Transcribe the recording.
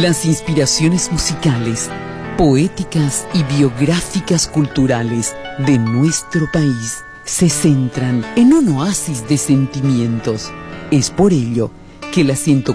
Las inspiraciones musicales, poéticas y biográficas culturales de nuestro país se centran en un oasis de sentimientos. Es por ello que la